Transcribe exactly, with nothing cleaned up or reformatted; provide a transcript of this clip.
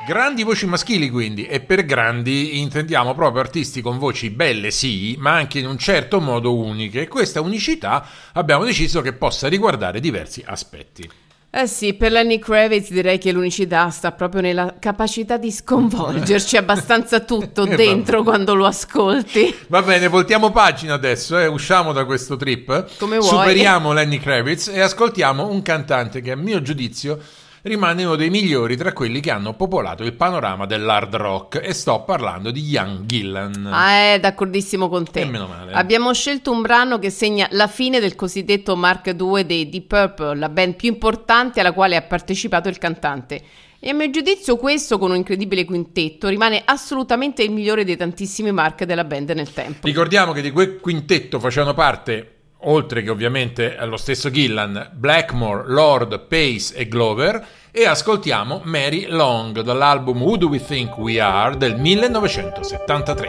Grandi voci maschili, quindi, e per grandi intendiamo proprio artisti con voci belle, sì, ma anche in un certo modo uniche, e questa unicità abbiamo deciso che possa riguardare diversi aspetti. Eh sì, per Lenny Kravitz direi che l'unicità sta proprio nella capacità di sconvolgerci abbastanza tutto dentro quando lo ascolti. Va bene, voltiamo pagina adesso, eh, usciamo da questo trip, come vuoi. Superiamo Lenny Kravitz e ascoltiamo un cantante che a mio giudizio rimane uno dei migliori tra quelli che hanno popolato il panorama dell'hard rock, e sto parlando di Ian Gillan. Ah, è d'accordissimo con te. E meno male. Abbiamo scelto un brano che segna la fine del cosiddetto Mark due dei Deep Purple, la band più importante alla quale ha partecipato il cantante. E a mio giudizio questo, con un incredibile quintetto, rimane assolutamente il migliore dei tantissimi Mark della band nel tempo. Ricordiamo che di quel quintetto facevano parte, oltre che ovviamente allo stesso Gillan, Blackmore, Lord, Pace e Glover, e ascoltiamo Mary Long dall'album Who Do We Think We Are del millenovecentosettantatré.